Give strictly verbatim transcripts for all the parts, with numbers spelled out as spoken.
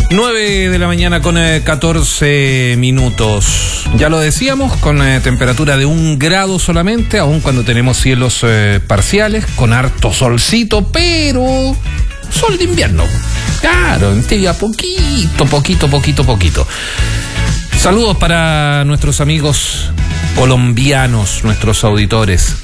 nueve de la mañana con eh, catorce minutos. Ya lo decíamos, con eh, temperatura de un grado solamente, aun cuando tenemos cielos eh, parciales, con harto solcito, pero sol de invierno. Claro, en tibia, poquito, poquito, poquito, poquito. Saludos para nuestros amigos colombianos, nuestros auditores.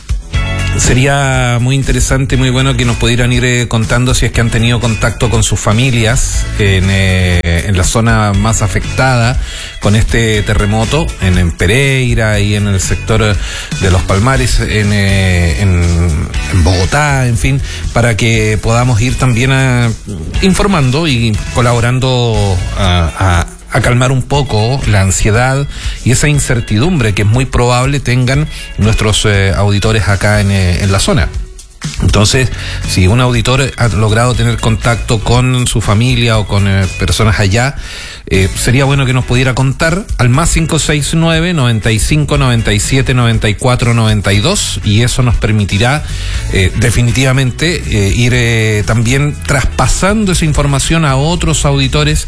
Sería muy interesante, muy bueno que nos pudieran ir eh, contando si es que han tenido contacto con sus familias en, eh, en la zona más afectada con este terremoto, en, en Pereira y en el sector de Los Palmares, en, eh, en, en Bogotá, en fin, para que podamos ir también a, informando y colaborando a, a a calmar un poco la ansiedad y esa incertidumbre que es muy probable tengan nuestros eh, auditores acá en, eh, en la zona. Entonces, si un auditor ha logrado tener contacto con su familia o con eh, personas allá, eh, sería bueno que nos pudiera contar al más cinco seis nueve, noventa y cinco, noventa y siete, noventa y cuatro, noventa y dos, y eso nos permitirá eh, definitivamente eh, ir eh, también traspasando esa información a otros auditores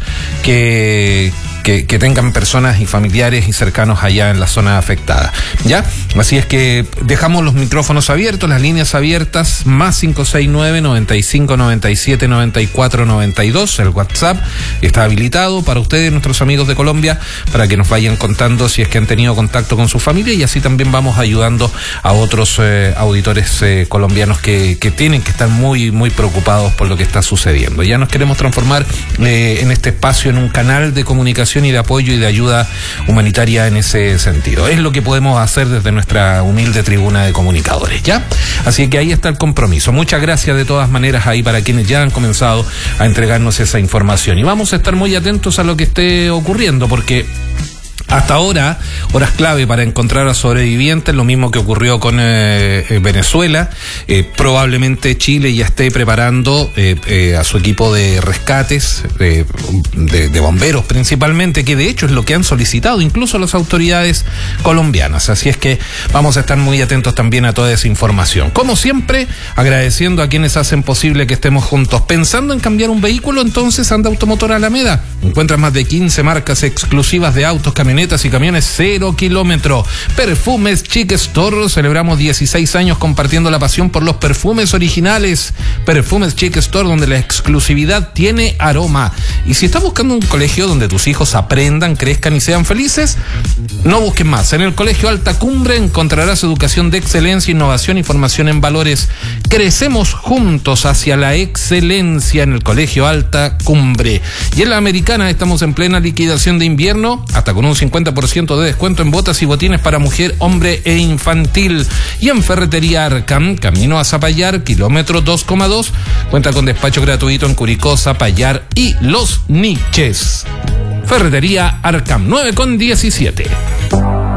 que Que, que tengan personas y familiares y cercanos allá en la zona afectada, ¿ya? Así es que dejamos los micrófonos abiertos, las líneas abiertas, más cinco seis nueve, noventa y cinco, noventa y siete, noventa y cuatro, noventa y dos, el WhatsApp está habilitado para ustedes, nuestros amigos de Colombia, para que nos vayan contando si es que han tenido contacto con su familia, y así también vamos ayudando a otros eh, auditores eh, colombianos que, que tienen que estar muy, muy preocupados por lo que está sucediendo. Ya nos queremos transformar eh, en este espacio en un canal de comunicación y de apoyo y de ayuda humanitaria en ese sentido. Es lo que podemos hacer desde nuestra humilde tribuna de comunicadores, ¿ya? Así que ahí está el compromiso. Muchas gracias de todas maneras ahí para quienes ya han comenzado a entregarnos esa información. Y vamos a estar muy atentos a lo que esté ocurriendo, porque hasta ahora, horas clave para encontrar a sobrevivientes, lo mismo que ocurrió con eh, Venezuela. Eh, probablemente Chile ya esté preparando eh, eh, a su equipo de rescates, eh, de, de bomberos principalmente, que de hecho es lo que han solicitado incluso las autoridades colombianas. Así es que vamos a estar muy atentos también a toda esa información. Como siempre, agradeciendo a quienes hacen posible que estemos juntos. Pensando en cambiar un vehículo, entonces anda Automotor Alameda. Encuentras más de quince marcas exclusivas de autos, camionetas y camiones cero kilómetro. Perfumes Chic Store. Celebramos dieciséis años compartiendo la pasión por los perfumes originales. Perfumes Chic Store, donde la exclusividad tiene aroma. Y si estás buscando un colegio donde tus hijos aprendan, crezcan y sean felices, no busques más. En el Colegio Alta Cumbre encontrarás educación de excelencia, innovación y formación en valores. Crecemos juntos hacia la excelencia en el Colegio Alta Cumbre. Y en la Americana estamos en plena liquidación de invierno, hasta con un cincuenta por ciento de descuento en botas y botines para mujer, hombre e infantil. Y en Ferretería Arcam, camino a Zapallar, kilómetro dos coma dos, cuenta con despacho gratuito en Curicó, Zapallar y Los Niches. Ferretería Arcam, nueve con diecisiete.